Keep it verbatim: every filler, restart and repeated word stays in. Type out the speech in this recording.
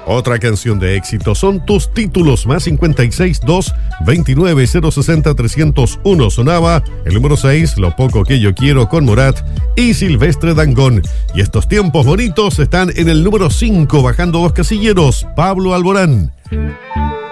Otra canción de éxito son Tus Títulos, más cincuenta y seis, dos, veintinueve, cero sesenta, trescientos uno. Sonaba el número seis, Lo Poco Que Yo Quiero, con Morat y Silvestre Dangond. Y Estos Tiempos Bonitos están en el número cinco, bajando dos casilleros, Pablo Alborán.